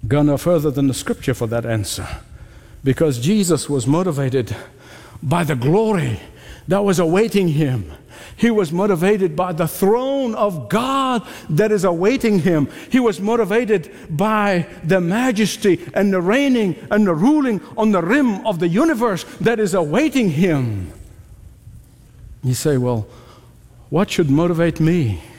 Go no further than the Scripture for that answer. Because Jesus was motivated by the glory that was awaiting him. He was motivated by the throne of God that is awaiting him. He was motivated by the majesty and the reigning and the ruling on the rim of the universe that is awaiting him. You say, well, what should motivate me?